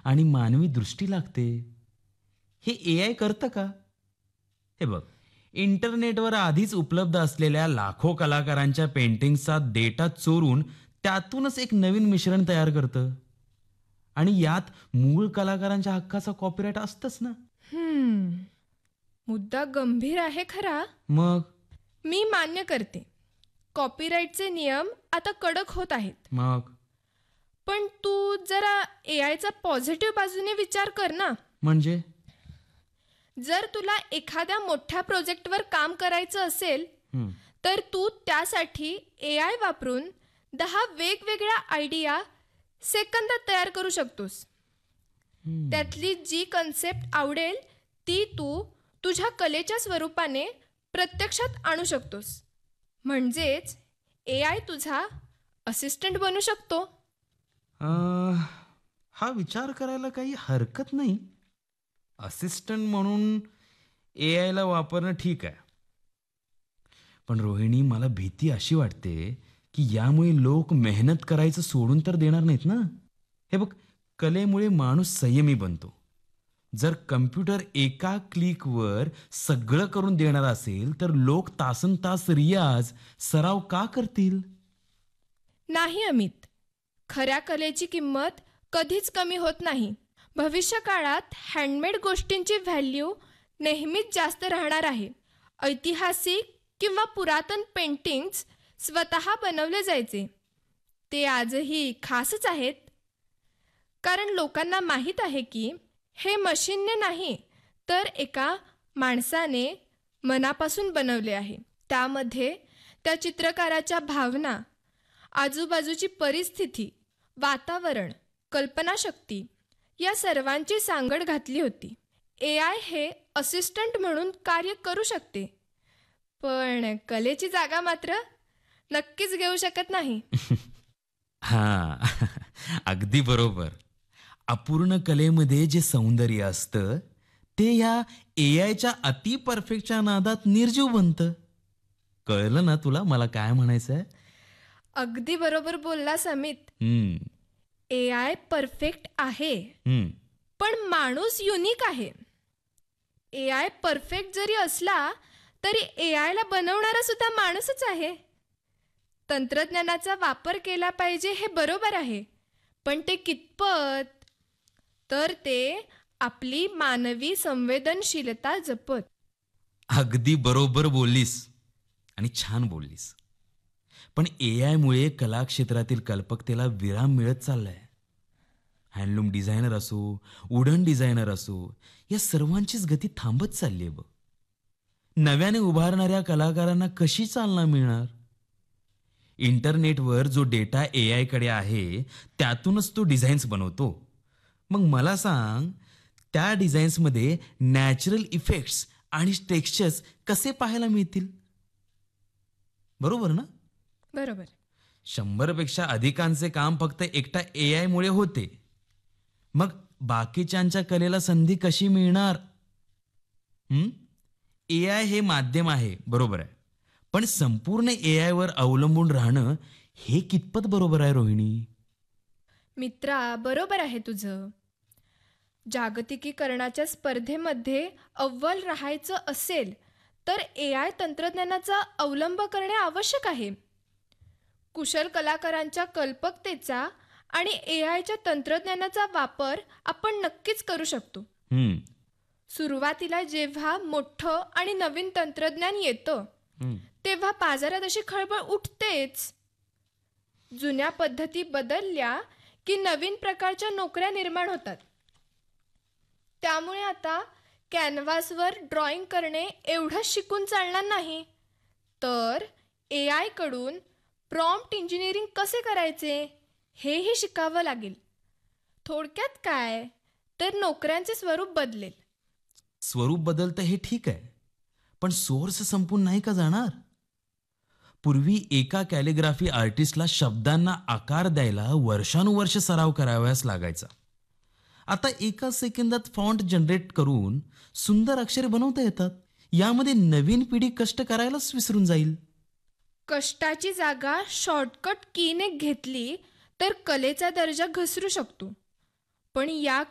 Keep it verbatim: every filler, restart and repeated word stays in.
आणि मानवी दृष्टी लागते. हे ए आय करतं का? हे बघ, इंटरनेटवर आधीच उपलब्ध असलेल्या लाखो कलाकारांच्या पेंटिंग्सचा डेटा चोरून त्यातूनच एक नवीन मिश्रण तयार करतं. आणि यात मूळ कलाकारांच्या हक्काचा कॉपीराईट असतंच ना. हम्म मुद्दा गंभीर आहे खरा. मग मी मान्य करते, कॉपीराईटचे नियम आता कडक होत आहेत. मग पण तू जरा ए आयचा पॉझिटिव्ह बाजूने विचार कर ना. म्हणजे जर तुला एखाद्या मोठ्या प्रोजेक्टवर काम करायचं असेल हं, तर तू त्यासाठी ए आय वापरून दहा वेगवेगळ्या आयडिया सेकंदात तयार करू शकतोस. हं. त्यातली जी कन्सेप्ट आवडेल ती तू तुझ्या कलेच्या स्वरूपाने प्रत्यक्षात आणू शकतोस. म्हणजेच ए आय तुझा असिस्टंट बनू शकतो. अं, हा विचार करायला काही हरकत नाही. असिस्टंट म्हणून ए आयला वापरणं ठीक आहे. पण रोहिणी, मला भीती अशी वाटते की यामुळे लोक मेहनत करायचं सोडून तर देणार नाहीत ना. हे बघ, कलेमुळे माणूस संयमी बनतो. जर कम्प्युटर एका क्लिकवर सगळं करून देणार असेल तर लोक तासन तास रियाज सराव का करतील? नाही अमित, खऱ्या कलेची किंमत कधीच कमी होत नाही. भविष्य काळात हँडमेड गोष्टींची व्हॅल्यू नेहमीच जास्त राहणार आहे. ऐतिहासिक किंवा पुरातन पेंटिंग्स स्वतः बनवले जायचे ते आजही खासच आहेत. कारण लोकांना माहीत आहे की हे मशीनने नाही तर एका माणसाने मनापासून बनवले आहे. त्यामध्ये त्या चित्रकाराच्या भावना, आजूबाजूची परिस्थिती, वातावरण, कल्पनाशक्ती या सर्वांची सांगड घातली होती. ए आय हे असिस्टंट म्हणून कार्य करू शकते, पण कलेची जागा मात्र नक्कीच घेऊ शकत नाही. हा, अगदी बरोबर. अपूर्ण कलेमध्ये जे सौंदर्य असतं ते ह्या ए आयच्या अति परफेक्टच्या नादात निर्जीव बनतं. कळलं ना तुला मला काय म्हणायचंय? अगदी बरोबर बोललास अमित. हम्म, ए आय परफेक्ट आहे, हम्म, पण माणूस युनिक आहे. ए आय परफेक्ट जरी असला तरी ए आयला बनवणारा सुद्धा माणूसच आहे. तंत्रज्ञानाचा वापर केला पाहिजे हे बरोबर आहे, पण ते कितपत? तर ते आपली मानवी संवेदनशीलता जपत. अगदी बरोबर बोललीस आणि छान बोललीस. पण ए आयमुळे कला क्षेत्रातील कल्पकतेला विराम मिळत चाललाय. हँडलूम डिझायनर असो, वुडन डिझायनर असो, या सर्वांचीच गती थांबत चालली आहे बघ. नव्याने उभारणाऱ्या कलाकारांना कशी चालना मिळणार? इंटरनेटवर जो डेटा ए आयकडे आहे त्यातूनच तो डिझाईन्स बनवतो. मग मला सांग, त्या डिझाईन्समध्ये नॅचरल इफेक्ट्स आणि टेक्स्चर्स कसे पाहायला मिळतील? बरोबर ना? बरोबर. शंभरपेक्षा अधिकांचे काम फक्त एकटा ए आयमुळे होते. मग बाकीच्यांच्या कलेला संधी कशी मिळणार? ए आय हे माध्यम आहे, बरोबर आहे, पण संपूर्ण ए आयवर अवलंबून राहणं हे कितपत बरोबर आहे रोहिणी? मित्रा, बरोबर आहे तुझं. जागतिकीकरणाच्या स्पर्धेमध्ये अव्वल राहायचं असेल तर ए आय तंत्रज्ञानाचा अवलंब करणे आवश्यक आहे. कुशल कलाकारांच्या कल्पकतेचा आणि ए आयच्या तंत्रज्ञानाचा वापर आपण नक्कीच करू शकतो. हम्म, सुरुवातीला जेव्हा मोठं आणि नवीन तंत्रज्ञान येतं हम्म. तेव्हा बाजारात अशी खळबळ उठतेच. जुन्या पद्धती बदलल्या की नवीन प्रकारच्या नोकऱ्या निर्माण होतात. त्यामुळे आता कॅनव्हासवर ड्रॉइंग करणे एवढं शिकून चालणार नाही, तर ए आयकडून प्रॉम्प्ट इंजिनिअरिंग कसे करायचे हेही शिकावं लागेल. थोडक्यात काय, तर नोकऱ्यांचे स्वरूप बदलेल. स्वरूप बदलतं हे ठीक आहे, पण सोर्स संपून नाही का जाणार? पूर्वी एका कॅलिग्राफी आर्टिस्टला शब्दांना आकार द्यायला वर्षानुवर्ष सराव करावयास लागायचा. आता एका सेकंदात फॉन्ट जनरेट करून सुंदर अक्षरे बनवता येतात. यामध्ये नवीन पिढी कष्ट करायलाच विसरून जाईल. कष्टाची जागा शॉर्टकट कीने घेतली तर कलेचा दर्जा घसरू शकतो. पण या